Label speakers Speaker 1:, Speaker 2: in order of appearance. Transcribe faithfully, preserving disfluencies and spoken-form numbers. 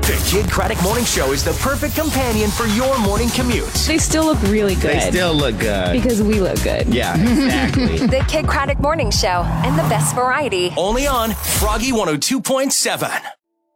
Speaker 1: The Kid Craddock Morning Show is the perfect companion for your morning commute.
Speaker 2: They still look really good.
Speaker 3: They still look good.
Speaker 2: Because we look good.
Speaker 3: Yeah, exactly.
Speaker 4: The Kid Craddock Morning Show and the best variety.
Speaker 1: Only on Froggy one oh two point seven.